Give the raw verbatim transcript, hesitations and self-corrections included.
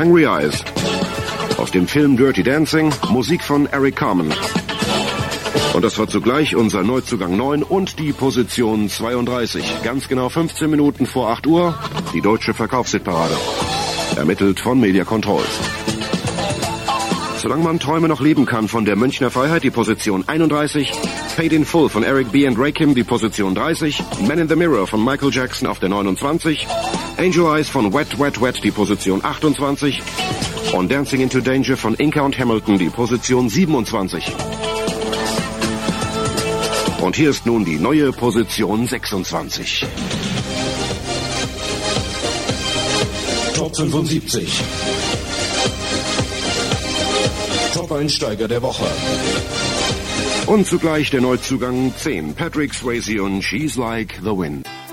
Hungry Eyes. Aus dem Film Dirty Dancing, Musik von Eric Carmen. Und das war zugleich unser Neuzugang neun und die Position zweiunddreißig. Ganz genau fünfzehn Minuten vor acht Uhr, die deutsche Verkaufshitparade. Ermittelt von Media Controls. Solange man Träume noch leben kann, von der Münchner Freiheit, die Position einunddreißig. Paid in Full von Eric B. and Rakim, die Position dreißig. Man in the Mirror von Michael Jackson auf der neunundzwanzig. Angel Eyes von Wet, Wet, Wet, die Position achtundzwanzig. Und Dancing into Danger von Inca und Hamilton, die Position siebenundzwanzig. Und hier ist nun die neue Position sechsundzwanzig. Top fünfundsiebzig. Top-Einsteiger der Woche. Und zugleich der Neuzugang zehn. Patrick Swayze und She's Like the Wind.